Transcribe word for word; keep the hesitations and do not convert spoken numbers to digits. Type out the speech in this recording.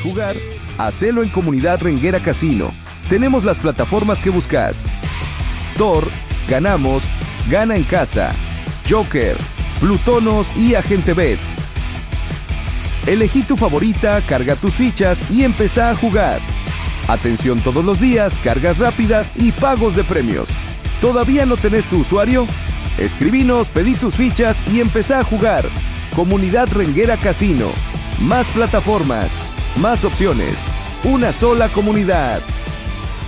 jugar? Hacelo en Comunidad Renguera Casino. Tenemos las plataformas que buscas: Thor, Ganamos, Gana en Casa, Joker, Plutonos y Agente Bet. Elegí tu favorita, carga tus fichas y empezá a jugar. Atención todos los días, cargas rápidas y pagos de premios. ¿Todavía no tenés tu usuario? Escribinos, pedí tus fichas y empezá a jugar. Comunidad Renguera Casino. Más plataformas, más opciones. Una sola comunidad.